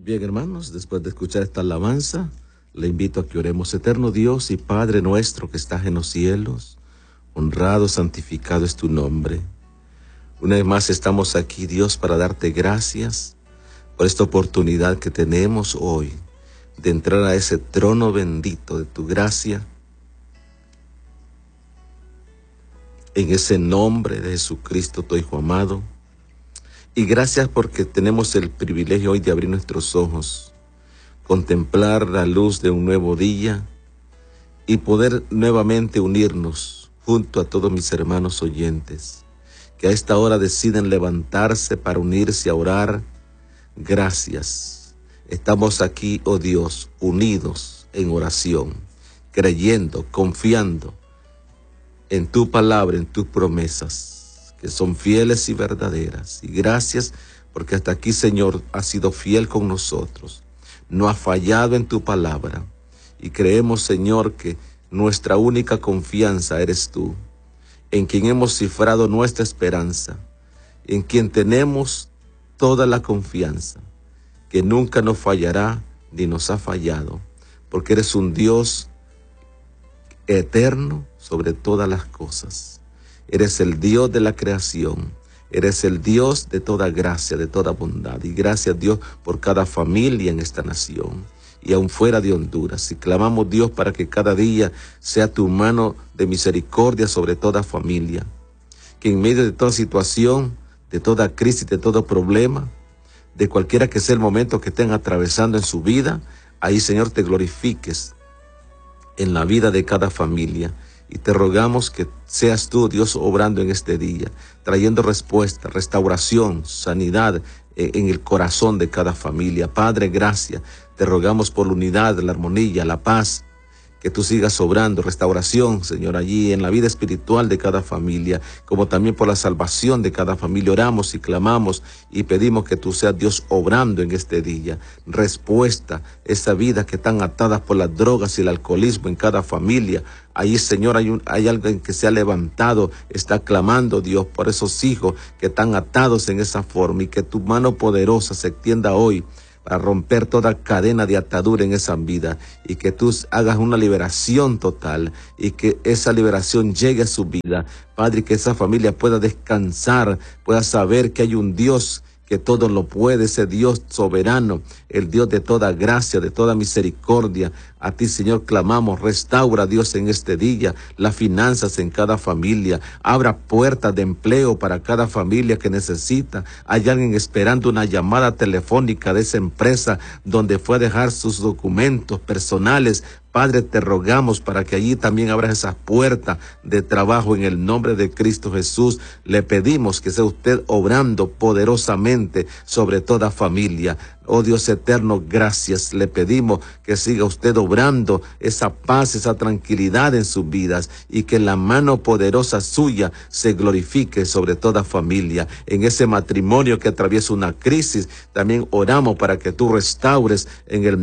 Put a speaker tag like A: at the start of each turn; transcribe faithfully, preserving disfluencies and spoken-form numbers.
A: Bien, hermanos, después de escuchar esta alabanza, le invito a que oremos. Eterno Dios y Padre nuestro que estás en los cielos, honrado, santificado es tu nombre. Una vez más estamos aquí, Dios, para darte gracias por esta oportunidad que tenemos hoy de entrar a ese trono bendito de tu gracia, en ese nombre de Jesucristo, tu Hijo amado. Y gracias porque tenemos el privilegio hoy de abrir nuestros ojos, contemplar la luz de un nuevo día y poder nuevamente unirnos junto a todos mis hermanos oyentes, que a esta hora deciden levantarse para unirse a orar. Gracias. Estamos aquí, oh Dios, unidos en oración, creyendo, confiando en tu palabra, en tus promesas, que son fieles y verdaderas. Y gracias porque hasta aquí, Señor, has sido fiel con nosotros. No has fallado en tu palabra. Y creemos, Señor, que nuestra única confianza eres tú, en quien hemos cifrado nuestra esperanza, en quien tenemos toda la confianza, que nunca nos fallará ni nos ha fallado, porque eres un Dios eterno sobre todas las cosas. Eres el Dios de la creación, eres el Dios de toda gracia, de toda bondad. Y gracias, Dios, por cada familia en esta nación y aún fuera de Honduras. Y clamamos, Dios, para que cada día sea tu mano de misericordia sobre toda familia, que en medio de toda situación, de toda crisis, de todo problema, de cualquiera que sea el momento que estén atravesando en su vida, ahí, Señor, te glorifiques en la vida de cada familia. Y te rogamos que seas tú, Dios, obrando en este día, trayendo respuesta, restauración, sanidad en el corazón de cada familia. Padre, gracias. Te rogamos por la unidad, la armonía, la paz, que tú sigas obrando, restauración, Señor, allí en la vida espiritual de cada familia, como también por la salvación de cada familia. Oramos y clamamos y pedimos que tú seas, Dios, obrando en este día. Respuesta, esa vida que están atadas por las drogas y el alcoholismo en cada familia. Ahí, Señor, hay, un, hay alguien que se ha levantado, está clamando, Dios, por esos hijos que están atados en esa forma, y que tu mano poderosa se extienda hoy para romper toda cadena de atadura en esa vida, y que tú hagas una liberación total, y que esa liberación llegue a su vida, Padre, y que esa familia pueda descansar, pueda saber que hay un Dios que todo lo puede, ese Dios soberano, el Dios de toda gracia, de toda misericordia. A ti, Señor, clamamos. Restaura, Dios, en este día las finanzas en cada familia. Abra puertas de empleo para cada familia que necesita. Hay alguien esperando una llamada telefónica de esa empresa donde fue a dejar sus documentos personales. Padre, te rogamos para que allí también abra esas puertas de trabajo en el nombre de Cristo Jesús. Le pedimos que sea usted obrando poderosamente sobre toda familia. Oh Dios eterno, gracias. Le pedimos que siga usted obrando esa paz, esa tranquilidad en sus vidas, y que la mano poderosa suya se glorifique sobre toda familia. En ese matrimonio que atraviesa una crisis, también oramos para que tú restaures en el